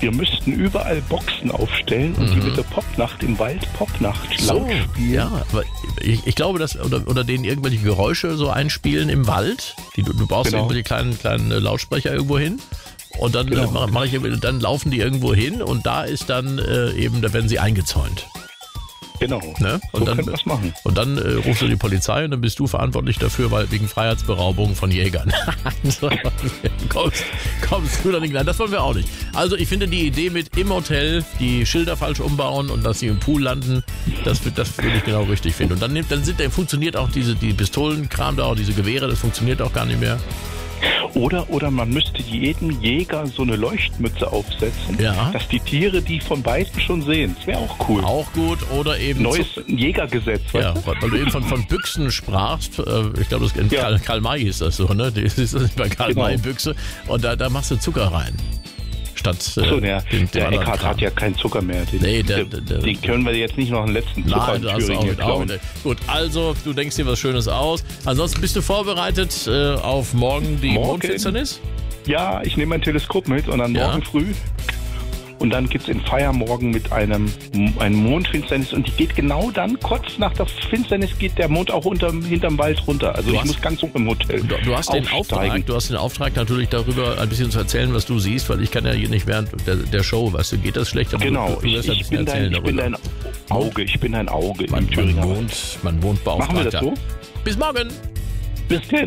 wir müssten überall Boxen aufstellen und die mit der Popnacht im Wald Popnacht laut spielen. Ja, aber ich glaube, dass oder denen irgendwelche Geräusche so einspielen im Wald. Du baust irgendwelche kleinen Lautsprecher irgendwo hin. Und dann dann laufen die irgendwo hin und da ist dann da werden sie eingezäunt. Genau, ne? Und so können wir das machen. Und dann rufst du die Polizei und dann bist du verantwortlich dafür, weil wegen Freiheitsberaubung von Jägern. kommst du da nicht rein. Das wollen wir auch nicht. Also ich finde die Idee mit im Hotel die Schilder falsch umbauen und dass sie im Pool landen, das würde ich genau richtig finden. Und dann funktioniert auch die Pistolenkram da, auch diese Gewehre, das funktioniert auch gar nicht mehr. Oder man müsste jedem Jäger so eine Leuchtmütze aufsetzen, dass die Tiere die von Weitem schon sehen. Das wäre auch cool. Auch gut. Oder eben neues Jägergesetz. Ja, weil du eben von Büchsen sprachst. Ich glaube, Karl May hieß das so, ne? Das ist bei Karl May Büchse. Und da machst du Zucker rein. Statt der Eckhard hat ja keinen Zucker mehr. Den können wir jetzt nicht noch einen letzten Zucker in Thüringen klauen. Gut, also du denkst dir was Schönes aus. Ansonsten bist du vorbereitet auf morgen die Mondfinsternis? Ja, ich nehme mein Teleskop mit und dann morgen früh. Und dann gibt es in Feiermorgen mit einem Mondfinsternis und die geht genau dann, kurz nach der Finsternis geht der Mond auch hinterm Wald runter. Also ich muss ganz hoch im Hotel Du hast den Auftrag natürlich darüber ein bisschen zu erzählen, was du siehst, weil ich kann ja hier nicht während der Show, weißt du, geht das schlecht? Aber genau, ich bin dein Auge im Thüringer Wald. Man wohnt beauftragt. Machen wir das so? Bis morgen! Bis dann.